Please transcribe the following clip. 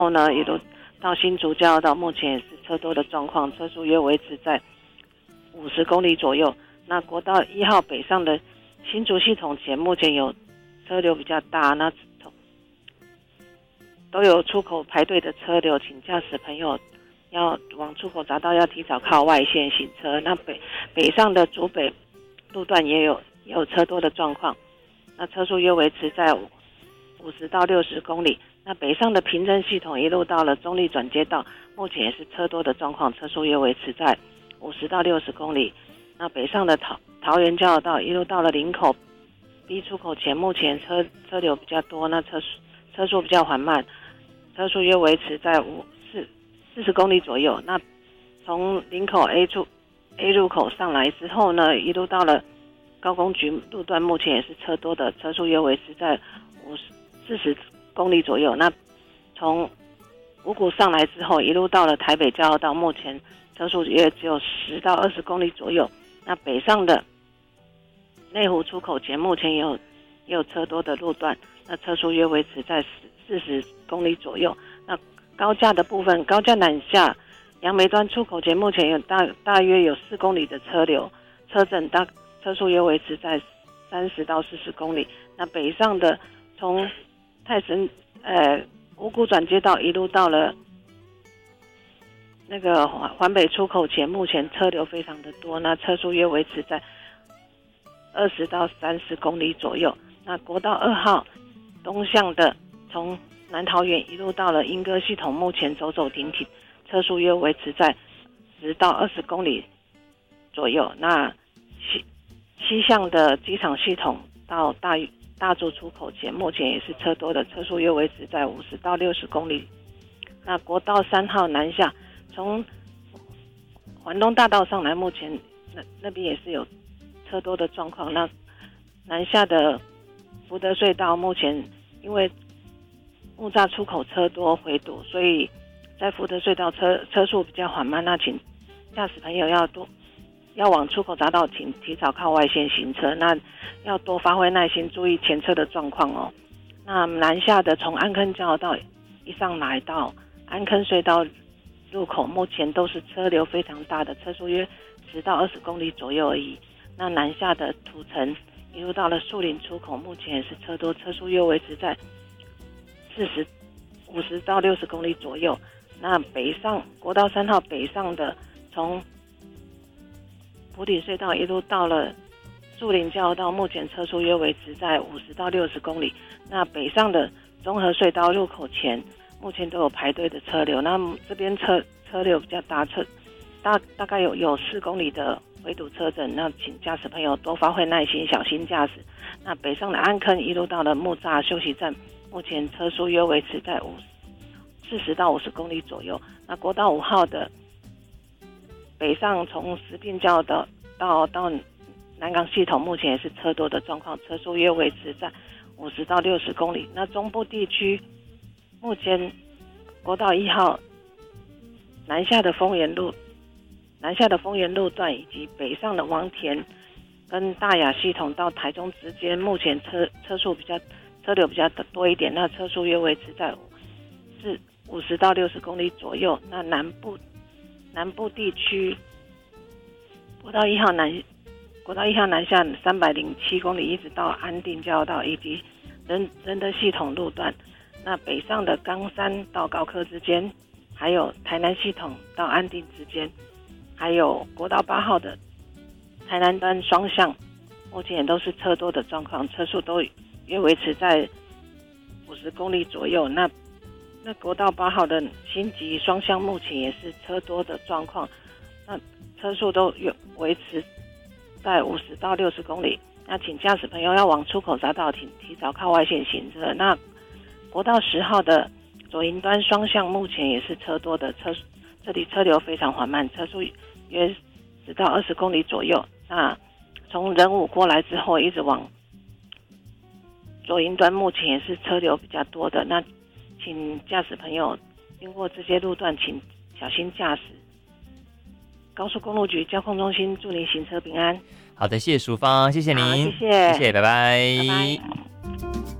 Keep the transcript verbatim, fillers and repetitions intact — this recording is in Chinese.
后呢，一路到新竹交流道，目前也是车多的状况，车速约维持在五十公里左右。那国道一号北上的新竹系统前，目前有车流比较大，那都有出口排队的车流，请驾驶朋友要往出口匝道要提早靠外线行车。那北北上的竹北路段也有也有车多的状况，那车速约维持在五十到六十公里。那北上的平镇系统一路到了中立转接道，目前也是车多的状况，车速约维持在五十到六十公里。那北上的桃桃园交流道一路到了林口 B 出口前，目前车车流比较多，那车车速比较缓慢，车速约维持在五四四十公里左右。那从林口 A 出 A 入口上来之后呢，一路到了高工局路段，目前也是车多的，车速约维持在五十四十公里左右。那从五股上来之后，一路到了台北交流道，目前车速约只有十到二十公里左右。那北上的内湖出口前，目前也有也有车多的路段，那车速约维持在四十公里左右。那高架的部分，高架南下杨梅端出口前，目前有大大约有四公里的车流，车阵大车速约维持在三十到四十公里。那北上的从泰神呃五股转接道一路到了那个环北出口前，目前车流非常的多，那车速约维持在二十到三十公里左右。那国道二号东向的从南桃园一路到了莺歌系统，目前走走停停，车速约维持在十到二十公里左右。那西西向的机场系统到大大筑出口前，目前也是车多的，车速约维持在五十到六十公里。那国道三号南下从环东大道上来，目前 那, 那边也是有车多的状况。那南下的福德隧道目前因为木栅出口车多回堵，所以在福德隧道车车速比较缓慢，那请驾驶朋友要多要往出口匝道请提早靠外线行车，那要多发挥耐心，注意前车的状况哦。那南下的从安坑交流道一上来到安坑隧道入口，目前都是车流非常大的，车速约十到二十公里左右而已。那南下的土城一路到了树林出口，目前也是车多，车速约维持在四十五十到六十公里左右。那北上国道三号北上的从埔里隧道一路到了树林交流道，目前车速约维持在五十到六十公里。那北上的中和隧道入口前，目前都有排队的车流，那这边车车流比较大，车大大概有有四公里的围堵车阵，那请驾驶朋友多发挥耐心，小心驾驶。那北上的安坑一路到了木栅休息站，目前车速约维持在五四十到五十公里左右。那国道五号的北上从石碇交流道到到南港系统，目前也是车多的状况，车速约维持在五十到六十公里。那中部地区目前国道一号南下的丰原路南下的丰原路段以及北上的王田跟大雅系统到台中之间，目前车车速比较车流比较多一点，那车速约维持在是五十到六十公里左右。那南部南部地区国道一号南国道一号南下三百零七公里，一直到安定交流道以及仁仁德系统路段。那北上的冈山到高科之间，还有台南系统到安定之间，还有国道八号的台南端双向，目前也都是车多的状况，车速都约维持在五十公里左右。那那国道八号的新集双向目前也是车多的状况，那车速都维持在五十到六十公里。那请驾驶朋友要往出口匝道提提早靠外线行车。那国道十号的左营端双向目前也是车多的，车这里车流非常缓慢，车速约十到二十公里左右。那从仁武过来之后，一直往左营端目前也是车流比较多的。那请驾驶朋友经过这些路段，请小心驾驶。高速公路局交通中心祝您行车平安。 好的，谢谢淑芳，谢谢您， 谢谢， 谢谢，拜拜。 拜拜。